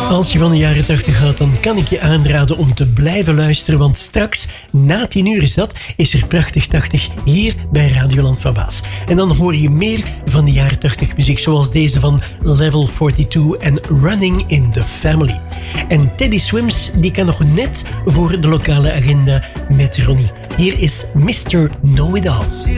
Als je van de jaren 80 houdt, dan kan ik je aanraden om te blijven luisteren, want straks, na 10 uur is er Prachtig 80 hier bij Radioland van Waas. En dan hoor je meer van de jaren 80 muziek, zoals deze van Level 42 en Running in the Family. En Teddy Swims, die kan nog net voor de lokale agenda met Ronnie. Hier is Mr. Know-It-All.